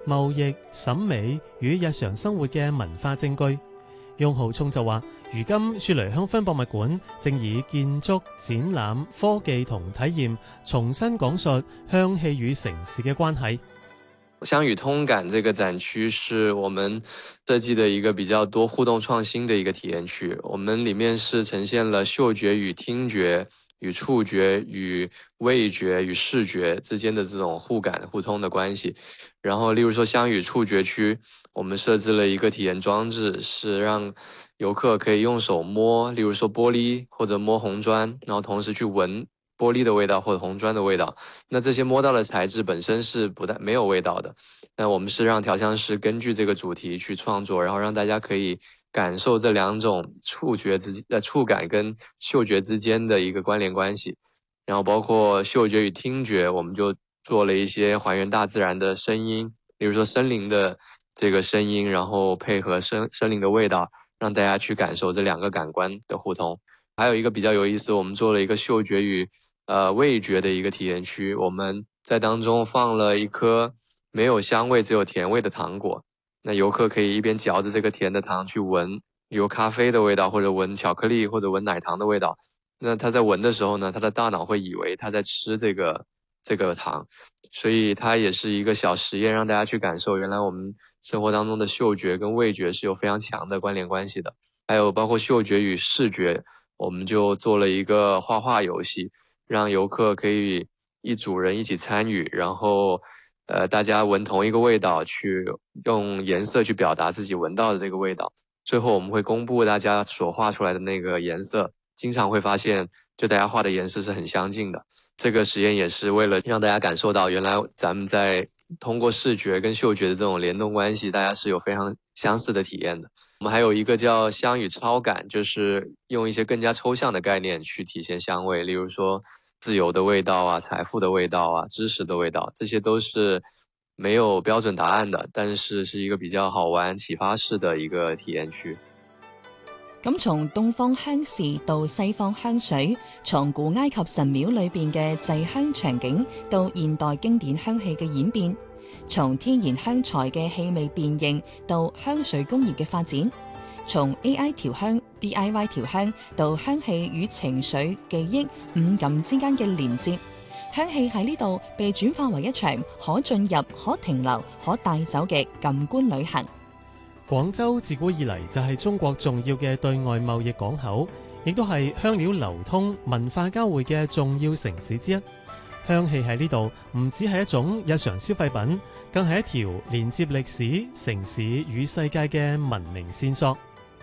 貿易、審美與日常生活嘅文化證據。翁浩聰就話，如今雪梨香薰博物館正以建築、展覽、科技同體驗重新講述香氣與城市嘅關係。 香與通感這個展區是我們設計的一個比較多互動創新的一個體驗區，我們裡面是呈現了嗅覺與聽覺、與觸覺、與味覺、與視覺之間的這種互感互通的關係。然後例如說香與觸覺區，我們設置了一個體驗裝置，是讓遊客可以用手摸，例如說玻璃或者摸紅磚，然後同時去聞玻璃的味道或者紅磚的味道，那這些摸到的材質本身是沒有味道的，那我們是讓調香師根據這個主題去創作，然後讓大家可以感受這兩種觸感跟嗅覺之間的一個關聯關係。然後包括嗅覺與聽覺，我們就做了一些還原大自然的聲音，例如說森林的這個聲音，然後配合森林的味道，讓大家去感受這兩個感官的互通。還有一個比較有意思，我們做了一個嗅覺與味覺的一個體驗區，我們在當中放了一顆沒有香味只有甜味的糖果，那遊客可以一邊嚼着這個甜的糖去聞，比如咖啡的味道，或者聞巧克力，或者聞奶糖的味道。那他在聞的時候呢，他的大腦會以為他在吃這個糖，所以它也是一個小實驗，讓大家去感受原來我們生活當中的嗅覺跟味覺是有非常強的關聯關係的。還有包括嗅覺與視覺，我們就做了一個畫畫遊戲，讓遊客可以一組人一起參與，然後大家聞同一個味道，去用顏色去表達自己聞到的這個味道。最後我們會公布大家所畫出來的那個顏色，經常會發現就大家畫的顏色是很相近的。這個實驗也是為了讓大家感受到原來咱們在通過視覺跟嗅覺的這種聯動關係，大家是有非常相似的體驗的。我們還有一個叫香與超感，就是用一些更加抽象的概念去體現香味，例如說自由的味道啊、財富的味道啊、知識的味道，這些都是沒有標準答案的，但是是一個比較好玩、啟發式的一個體驗區。 咁從東方香事到西方香水，從古埃及神廟裏邊嘅祭香場景到現代經典香氣嘅演變，從天然香材嘅氣味變形到香水工業嘅發展，從 AI 調香、DIY 調香到香氣與情緒、記憶、五感之間嘅連接，香氣喺呢度被轉化為一場可進入、可停留、可帶走嘅感官旅行。 廣州自古以嚟就係中國重要嘅對外貿易港口，亦都係香料流通、文化交匯嘅重要城市之一。香氣喺呢度唔只係一種日常消費品，更係一條連接歷史、城市與世界嘅文明線索。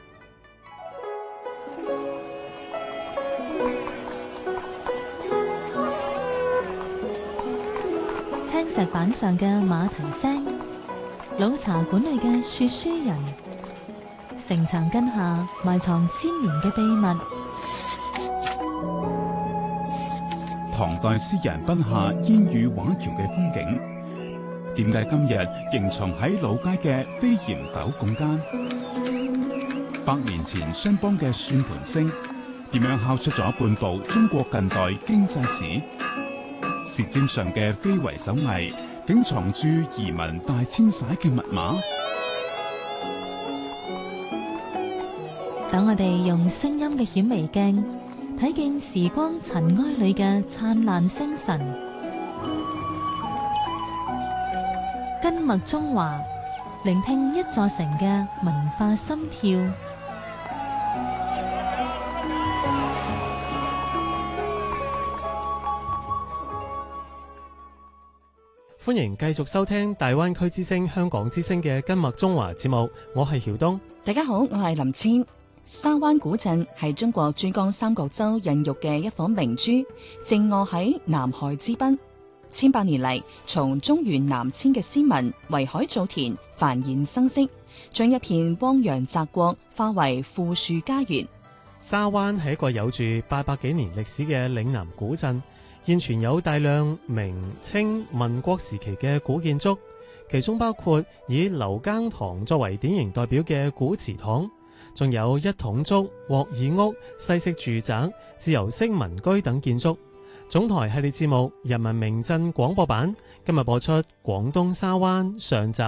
青石板上嘅馬蹄聲，老茶館裏嘅說書人，城牆根下埋藏千年嘅秘密。 唐代詩人筆下煙雨畫橋嘅風景，點解今日仍藏喺老街嘅飛檐斗拱間？100年前商幫嘅算盤聲，點樣敲出咗半部中國近代經濟史？舌尖上嘅非遺手藝，竟藏住移民大遷徙嘅密碼。 等我哋用聲音嘅顯微鏡睇見時光塵埃裏嘅燦爛星辰。根脈中華，聆聽一座城嘅文化心跳。 歡迎繼續收聽大灣區之聲香港之聲嘅根脈中華節目，我係曉東。 大家好，我係林千。沙灣古鎮係中國珠江三角洲孕育嘅一顆明珠，靜臥喺南海之濱。千百年嚟，從中原南遷嘅先民圍海造田，繁衍生息，將一片汪洋澤國化為富庶家園。 沙灣係一個有住800幾年歷史嘅嶺南古鎮。現存有大量明清民國時期嘅古建築，其中包括以劉耕堂作為典型代表嘅古祠堂，仲有一統竹、鑊耳屋、西式住宅、自由式民居等建築。總台系列節目《人民名鎮廣播版》今日播出廣東沙灣上集。